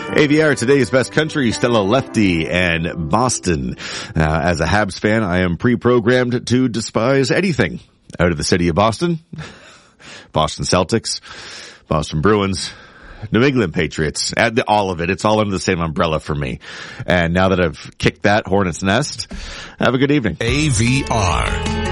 AVR, today's best country, Stella Lefty and Boston. As a Habs fan, I am pre-programmed to despise anything out of the city of Boston. Boston Celtics, Boston Bruins, New England Patriots, all of it. It's all under the same umbrella for me. And now that I've kicked that hornet's nest, have a good evening. AVR.